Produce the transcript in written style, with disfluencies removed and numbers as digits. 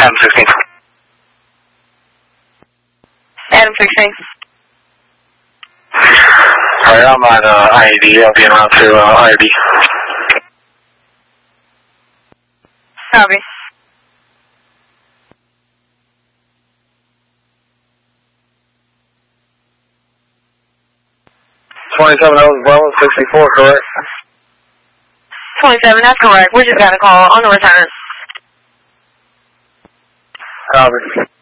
Adam 16. Adam 16. Alright, I'm on IAD. I'll be around to IAD. Copy. $27 Bravo 64, correct? 27, that's correct. We just got a call on the return. Copy.